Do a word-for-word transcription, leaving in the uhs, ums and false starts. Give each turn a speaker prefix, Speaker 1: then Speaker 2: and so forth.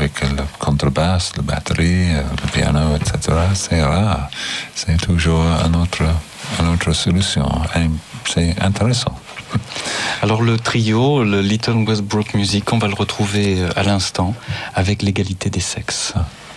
Speaker 1: avec le contrebasse, la batterie, le piano, et cetera. C'est rare. C'est toujours une autre, une autre solution. Et c'est intéressant.
Speaker 2: Alors le trio, le Little Westbrook Music, on va le retrouver à l'instant avec l'égalité des sexes.
Speaker 1: Ah.